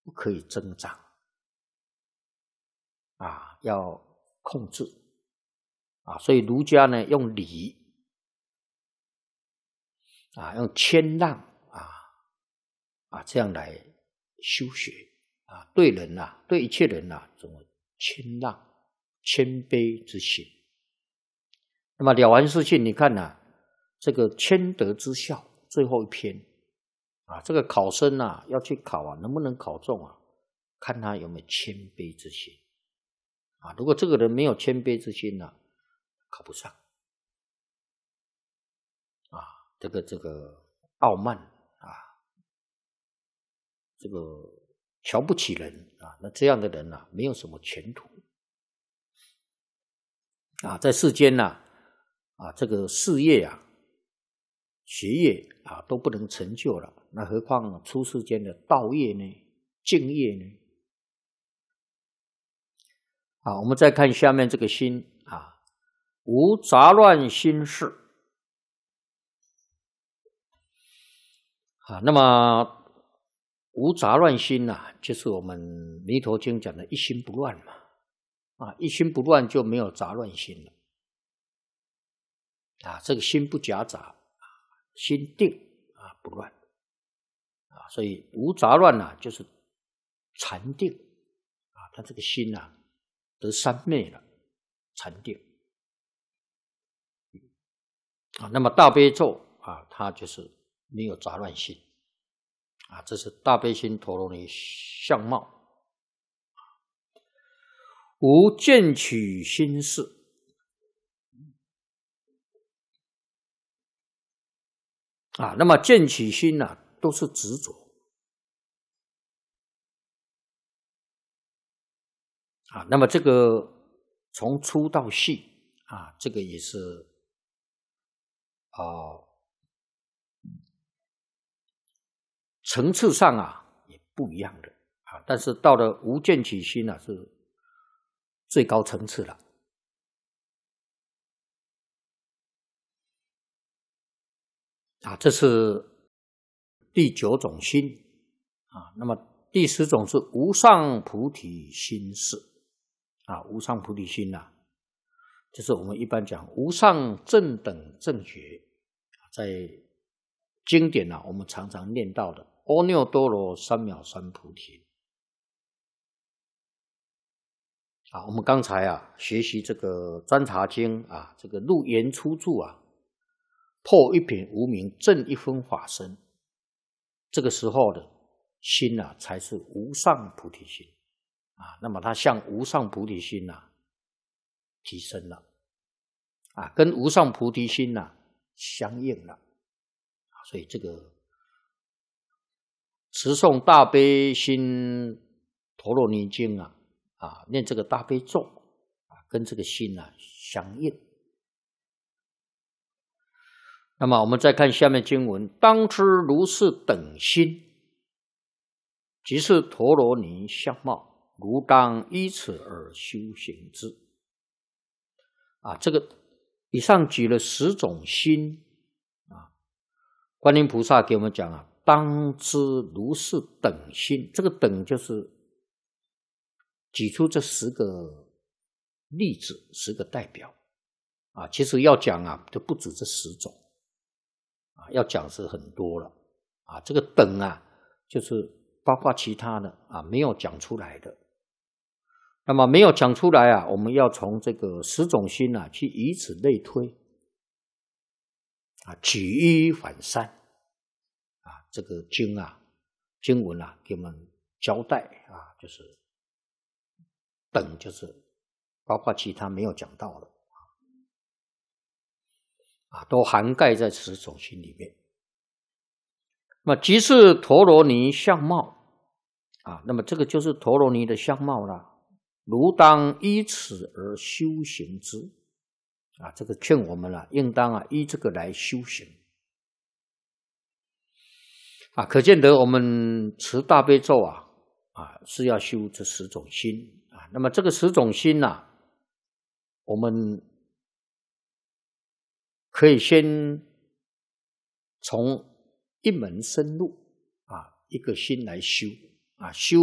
不可以增长啊，要控制啊。所以儒家呢用礼啊，用谦让这样来修学啊，对人啊，对一切人啊，怎么谦让、谦卑之心。那么《了凡四训》，你看啊，这个谦德之孝最后一篇啊，这个考生啊要去考啊，能不能考中啊？看他有没有谦卑之心啊。如果这个人没有谦卑之心呢，考不上啊。这个傲慢啊，这个瞧不起人啊，那这样的人啊，没有什么前途啊，在世间呢这个事业啊、学业啊都不能成就了，那何况出世间的道业呢、敬业呢？好，我们再看下面这个心啊，无杂乱心事啊。那么无杂乱心啊，就是我们弥陀经讲的一心不乱嘛啊，一心不乱就没有杂乱心了啊。这个心不夹杂，心定啊，不乱啊，所以无杂乱啊，就是禅定啊，他这个心啊得三昧了，禅定啊。那么大悲咒啊，它就是没有杂乱心啊，这是大悲心陀罗尼相貌。无见取心事啊，那么见取心啊，都是执着啊。那么这个从粗到细啊，这个也是层次上啊也不一样的啊。但是到了无见取心啊，是最高层次了啊。这是第9种心啊。那么第10种是无上菩提心事啊。无上菩提心啊，就是我们一般讲无上正等正觉，在经典啊我们常常念到的阿耨多罗三藐三菩提啊。我们刚才啊学习这个观察经啊，这个入言出住啊，破一品无明，证一分法身，这个时候的心啊才是无上菩提心啊。那么它向无上菩提心啊提升了啊，跟无上菩提心啊相应了。所以这个持诵大悲心陀罗尼经啊，念这个大悲咒啊，跟这个心啊相应。那么我们再看下面经文，当知如是等心，即是陀罗尼相貌，如当依此而修行之啊。这个以上举了10种心啊，观音菩萨给我们讲啊，当知如是等心，这个等就是举出这10个例子，10个代表啊。其实要讲啊，就不止这10种啊，要讲是很多了啊。这个等啊，就是包括其他的啊，没有讲出来的。那么没有讲出来啊，我们要从这个10种心啊，去以此类推啊，举一反三啊。这个经文啊，给我们交代啊，就是等，就是包括其他没有讲到的啊，都涵盖在10种心里面。那么即是陀罗尼相貌啊，那么这个就是陀罗尼的相貌了。如当依此而修行之啊，这个劝我们了，应当啊依这个来修行啊。可见得我们持大悲咒啊是要修这10种心啊。那么这个10种心啊，我们可以先从一门深入啊，一个心来修啊，修